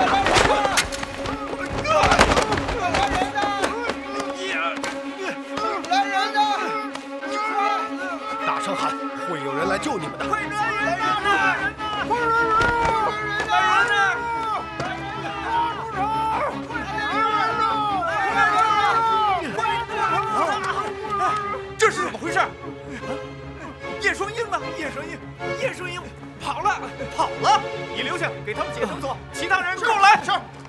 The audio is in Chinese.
大声喊，会有人来救你们的。 快来人呐！快来人！来人呐！这是怎么回事？叶双鹰呢？叶双鹰跑了！你留下，给他们解绳索，其他人跟我来。是。